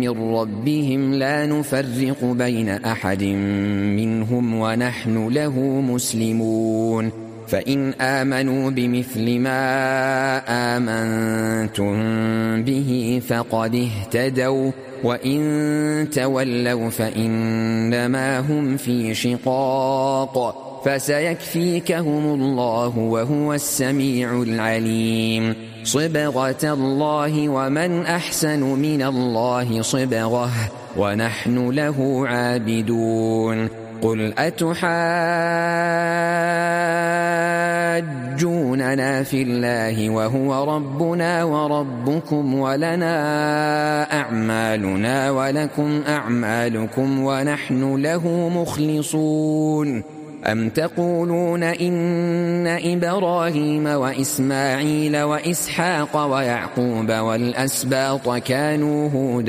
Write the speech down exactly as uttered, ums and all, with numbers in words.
من ربهم لا نفرق بين أحد منهم ونحن له مسلمون فإن آمنوا بمثل ما آمنتم به فقد اهتدوا وإن تولوا فإنما هم في شقاق فسيكفيكهم الله وهو السميع العليم صبغة الله ومن أحسن من الله صبغة ونحن له عابدون قل أتحاجوننا في الله وهو ربنا وربكم ولنا أعمالنا ولكم أعمالكم ونحن له مخلصون أم تقولون إن إبراهيم وإسماعيل وإسحاق ويعقوب والأسباط كانوا هودا